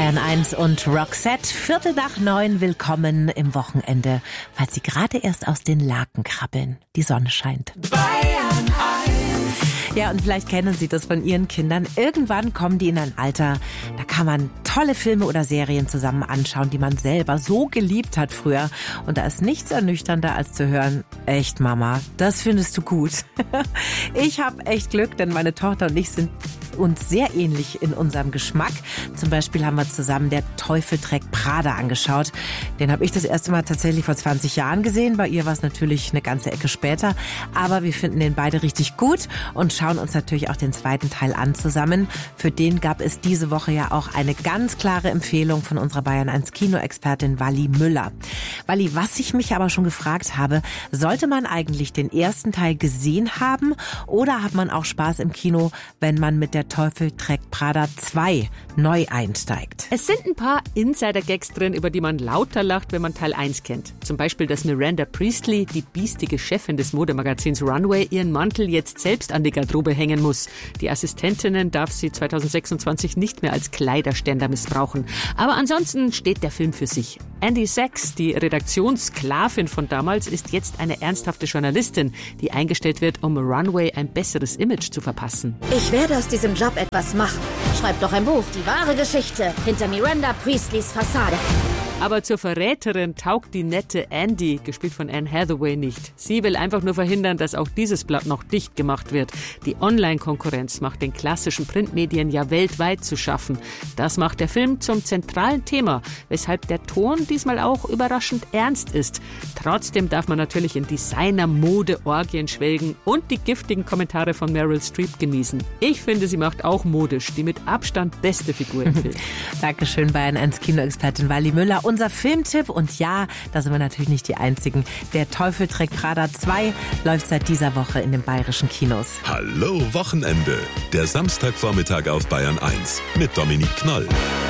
Bayern 1 und Roxette, 8:45, willkommen im Wochenende, falls Sie gerade erst aus den Laken krabbeln. Die Sonne scheint. Bayern 1. Ja, und vielleicht kennen Sie das von Ihren Kindern. Irgendwann kommen die in ein Alter, da kann man tolle Filme oder Serien zusammen anschauen, die man selber so geliebt hat früher. Und da ist nichts ernüchternder, als zu hören, echt Mama, das findest du gut. Ich habe echt Glück, denn meine Tochter und ich sind uns sehr ähnlich in unserem Geschmack. Zum Beispiel haben wir zusammen Der Teufel trägt Prada angeschaut. Den habe ich das erste Mal tatsächlich vor 20 Jahren gesehen. Bei ihr war es natürlich eine ganze Ecke später. Aber wir finden den beide richtig gut und schauen uns natürlich auch den zweiten Teil an zusammen. Für den gab es diese Woche ja auch eine ganz klare Empfehlung von unserer Bayern 1 Kinoexpertin Wally Müller. Wally, was ich mich aber schon gefragt habe, sollte man eigentlich den ersten Teil gesehen haben oder hat man auch Spaß im Kino, wenn man mit Der Teufel trägt Prada 2 neu einsteigt? Es sind ein paar Insider-Gags drin, über die man lauter lacht, wenn man Teil 1 kennt. Zum Beispiel, dass Miranda Priestley, die biestige Chefin des Modemagazins Runway, ihren Mantel jetzt selbst an die Garderobe hängen muss. Die Assistentinnen darf sie 2026 nicht mehr als Kleiderständer missbrauchen. Aber ansonsten steht der Film für sich. Andy Sachs, die Redaktionssklavin von damals, ist jetzt eine ernsthafte Journalistin, die eingestellt wird, um Runway ein besseres Image zu verpassen. Ich werde aus diesem Job etwas machen. Schreib doch ein Buch. Die wahre Geschichte hinter Miranda Priestleys Fassade. Aber zur Verräterin taugt die nette Andy, gespielt von Anne Hathaway, nicht. Sie will einfach nur verhindern, dass auch dieses Blatt noch dicht gemacht wird. Die Online-Konkurrenz macht den klassischen Printmedien ja weltweit zu schaffen. Das macht der Film zum zentralen Thema, weshalb der Ton diesmal auch überraschend ernst ist. Trotzdem darf man natürlich in Designer-Mode-Orgien schwelgen und die giftigen Kommentare von Meryl Streep genießen. Ich finde, sie macht auch modisch die mit Abstand beste Figur im Film. Dankeschön, Bayern 1 Kinoexpertin Wally Müller. Unser Filmtipp, und ja, da sind wir natürlich nicht die Einzigen. Der Teufel trägt Prada 2 läuft seit dieser Woche in den bayerischen Kinos. Hallo Wochenende, der Samstagvormittag auf Bayern 1 mit Dominique Knoll.